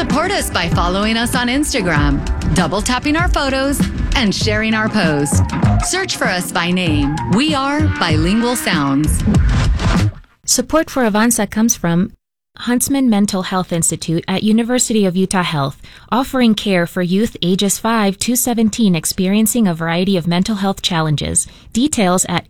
Support us by following us on Instagram, double tapping our photos, and sharing our posts. Search for us by name. We are Bilingual Sounds. Support for Avanza comes from Huntsman Mental Health Institute at University of Utah Health, offering care for youth ages 5 to 17 experiencing a variety of mental health challenges. Details at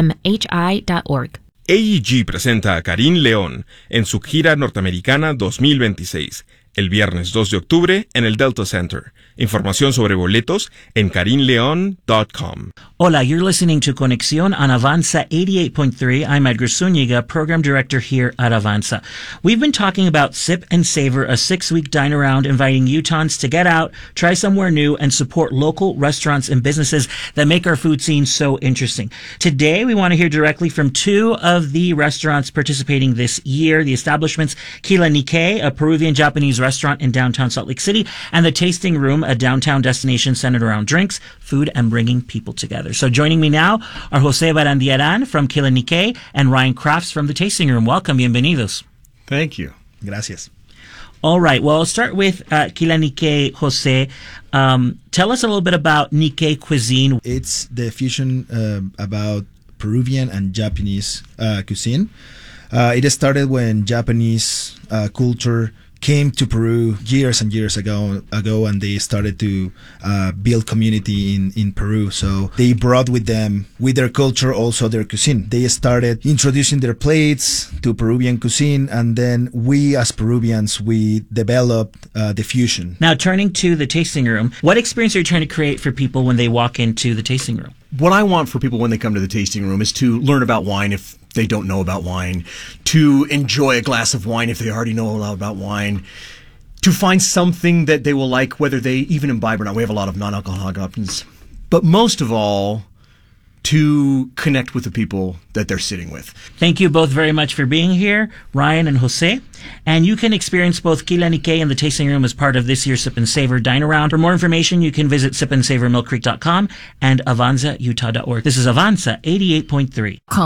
hmhi.org. AEG presenta a Karin León en su gira norteamericana 2026, el viernes 2 de octubre en el Delta Center. Información sobre boletos en karinleon.com. Hola, you're listening to Conexión on Avanza 88.3. I'm Edgar Zúñiga, Program Director here at Avanza. We've been talking about Sip and Savor, a 6-week dine-around inviting Utahns to get out, try somewhere new, and support local restaurants and businesses that make our food scene so interesting. Today, we want to hear directly from two of the restaurants participating this year, the establishments Kila Nikkei, a Peruvian-Japanese restaurant in downtown Salt Lake City, and the Tasting Room, a downtown destination centered around drinks, food, and bringing people together. So joining me now are Jose Barandiaran from Kila Nikkei and Ryan Crafts from the Tasting Room. Welcome, bienvenidos. Thank you. Gracias. All right, well, I'll start with Kila Nikkei, Jose. Tell us a little bit about Nikkei cuisine. It's the fusion about Peruvian and Japanese cuisine. It started when Japanese culture came to Peru years and years ago, and they started to build community in Peru. So they brought with them, with their culture, also their cuisine. They started introducing their plates to Peruvian cuisine, and then we as Peruvians, we developed the fusion. Now, turning to the Tasting Room, what experience are you trying to create for people when they walk into the Tasting Room? What I want for people when they come to the Tasting Room is to learn about wine if they don't know about wine, to enjoy a glass of wine if they already know a lot about wine, to find something that they will like, whether they even imbibe or not. We have a lot of non-alcoholic options. But most of all, to connect with the people that they're sitting with. Thank you both very much for being here, Ryan and Jose. And you can experience both Kila Nikkei and the Tasting Room as part of this year's Sip and Savor Dine Around. For more information, you can visit sipandsavormillcreek.com and avanzautah.org. This is Avanza 88.3.